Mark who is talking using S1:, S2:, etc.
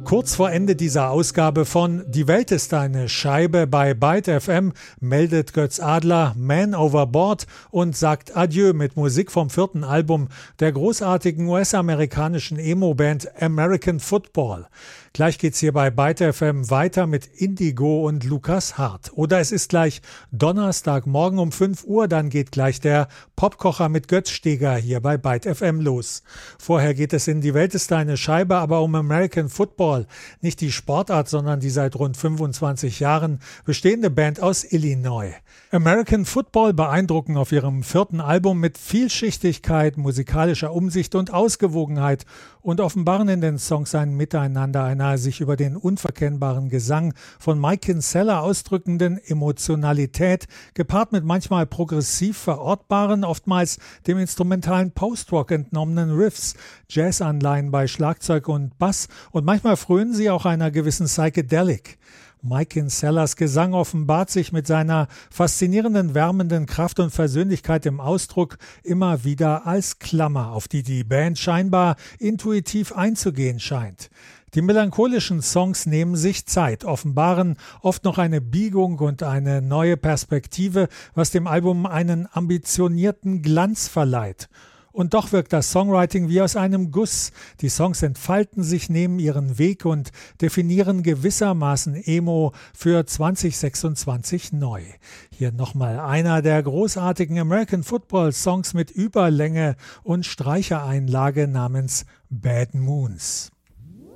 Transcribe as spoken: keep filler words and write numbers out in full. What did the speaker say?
S1: Kurz vor Ende dieser Ausgabe von Die Welt ist eine Scheibe bei Byte F M meldet Götz Adler Man Overboard und sagt Adieu mit Musik vom vierten Album der großartigen U S-amerikanischen Emo-Band American Football. Gleich geht's hier bei Byte F M weiter mit Indigo und Lukas Hart. Oder es ist gleich Donnerstagmorgen um fünf Uhr, dann geht gleich der Popkocher mit Götz Steger hier bei Byte F M los. Vorher geht es in Die Welt ist eine Scheibe, aber um American Football. Nicht die Sportart, sondern die seit rund fünfundzwanzig Jahren bestehende Band aus Illinois. American Football beeindrucken auf ihrem vierten Album mit Vielschichtigkeit, musikalischer Umsicht und Ausgewogenheit und offenbaren in den Songs ein Miteinander einer sich über den unverkennbaren Gesang von Mike Kinsella ausdrückenden Emotionalität, gepaart mit manchmal progressiv verortbaren, oftmals dem instrumentalen Post-Rock entnommenen Riffs, Jazzanleihen bei Schlagzeug und Bass und manchmal frönen sie auch einer gewissen Psychedelic. Mike Kinsellas Gesang offenbart sich mit seiner faszinierenden, wärmenden Kraft und Versöhnlichkeit im Ausdruck immer wieder als Klammer, auf die die Band scheinbar intuitiv einzugehen scheint. Die melancholischen Songs nehmen sich Zeit, offenbaren oft noch eine Biegung und eine neue Perspektive, was dem Album einen ambitionierten Glanz verleiht. Und doch wirkt das Songwriting wie aus einem Guss. Die Songs entfalten sich, nehmen ihren Weg und definieren gewissermaßen Emo für zwanzig sechsundzwanzig neu. Hier nochmal einer der großartigen American Football Songs mit Überlänge und Streichereinlage namens Bad Moons.